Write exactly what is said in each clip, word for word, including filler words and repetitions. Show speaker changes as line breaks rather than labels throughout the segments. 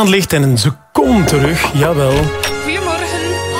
Maanlicht en ze komt terug, jawel.
Goedemorgen.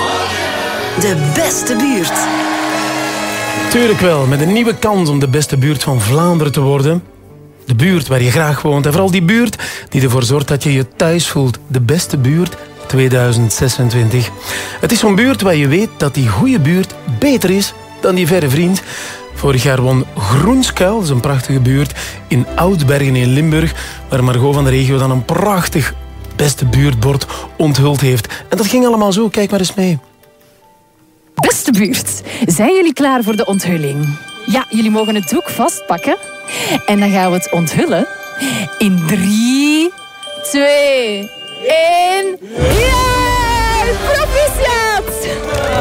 De beste buurt.
Tuurlijk wel, met een nieuwe kans om de beste buurt van Vlaanderen te worden. De buurt waar je graag woont en vooral die buurt die ervoor zorgt dat je je thuis voelt. De beste buurt tweeduizend zesentwintig. Het is zo'n buurt waar je weet dat die goede buurt beter is dan die verre vriend. Vorig jaar won Groenskuil, dat is een prachtige buurt, in Oudbergen in Limburg, waar Margot van de regio dan een prachtig beste buurtbord onthuld heeft. En dat ging allemaal zo, kijk maar eens mee.
Beste buurt, zijn jullie klaar voor de onthulling? Ja, jullie mogen het doek vastpakken. En dan gaan we het onthullen in drie, twee, één... Yeah! Proficiat!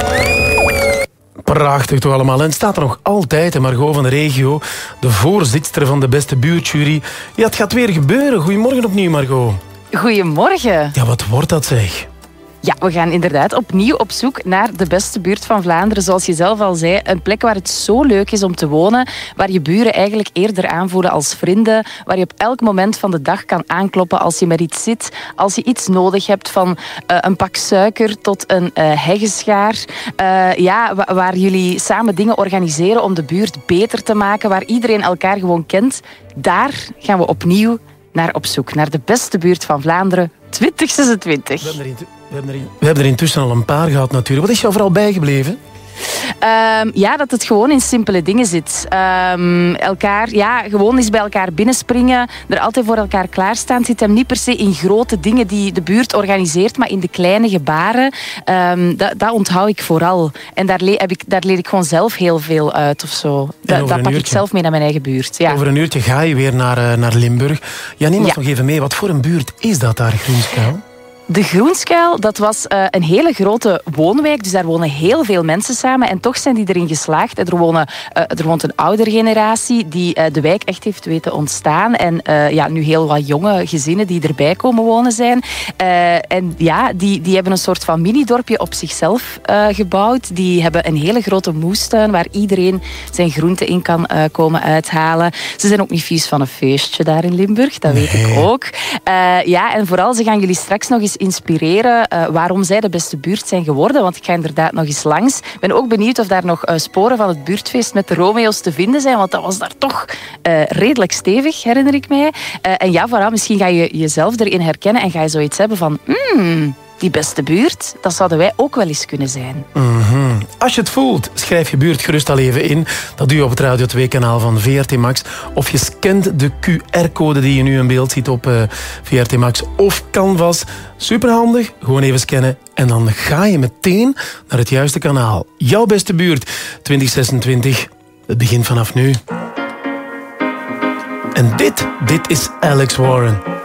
Prachtig toch allemaal. En het staat er nog altijd, en Margot van de regio, de voorzitter van de beste buurtjury. Ja, het gaat weer gebeuren. Goedemorgen opnieuw, Margot.
Goedemorgen.
Ja, wat wordt dat zeg?
Ja, we gaan inderdaad opnieuw op zoek naar de beste buurt van Vlaanderen. Zoals je zelf al zei, een plek waar het zo leuk is om te wonen, waar je buren eigenlijk eerder aanvoelen als vrienden, waar je op elk moment van de dag kan aankloppen als je met iets zit, als je iets nodig hebt, van uh, een pak suiker tot een uh, heggeschaar. Uh, ja, wa- waar jullie samen dingen organiseren om de buurt beter te maken, waar iedereen elkaar gewoon kent. Daar gaan we opnieuw naar op zoek, naar de beste buurt van Vlaanderen twintig zesentwintig.
We hebben, er in, we, hebben er in, we hebben er intussen al een paar gehad natuurlijk. Wat is jou vooral bijgebleven?
Um, ja, dat het gewoon in simpele dingen zit. Um, elkaar, ja, gewoon eens bij elkaar binnenspringen. Er altijd voor elkaar klaarstaan. Het zit hem niet per se in grote dingen die de buurt organiseert, maar in de kleine gebaren. Um, dat, dat onthoud ik vooral. En daar, le- heb ik, daar leer ik gewoon zelf heel veel uit of zo. Da- dat pak uurtje. ik zelf mee naar mijn eigen buurt. Ja.
Over een uurtje ga je weer naar, uh, naar Limburg. Ja, neem ons
Ja.
nog even mee. Wat voor een buurt is dat daar, Groenskuil?
De Groenskuil, dat was uh, een hele grote woonwijk. Dus daar wonen heel veel mensen samen. En toch zijn die erin geslaagd. Er, wonen, uh, er woont een oudere generatie die uh, de wijk echt heeft weten ontstaan. En uh, ja, nu heel wat jonge gezinnen die erbij komen wonen zijn. Uh, en ja, die, die hebben een soort van mini-dorpje op zichzelf uh, gebouwd. Die hebben een hele grote moestuin waar iedereen zijn groenten in kan uh, komen uithalen. Ze zijn ook niet vies van een feestje daar in Limburg. Dat weet
Nee.
ik ook. Uh, ja, en vooral, ze gaan jullie straks nog eens inspireren uh, waarom zij de beste buurt zijn geworden. Want ik ga inderdaad nog eens langs. Ik ben ook benieuwd of daar nog uh, sporen van het buurtfeest met de Romeo's te vinden zijn. Want dat was daar toch uh, redelijk stevig, herinner ik mij. Uh, en ja, voilà, misschien ga je jezelf erin herkennen en ga je zoiets hebben van... Hmm, die beste buurt, dat zouden wij ook wel eens kunnen zijn.
Mm-hmm. Als je het voelt, schrijf je buurt gerust al even in. Dat doe je op het Radio twee kanaal van V R T Max. Of je scant de Q R-code die je nu in beeld ziet op uh, V R T Max of Canvas. Superhandig, gewoon even scannen. En dan ga je meteen naar het juiste kanaal. Jouw beste buurt twintig zesentwintig. Het begint vanaf nu. En dit, dit is Alex Warren.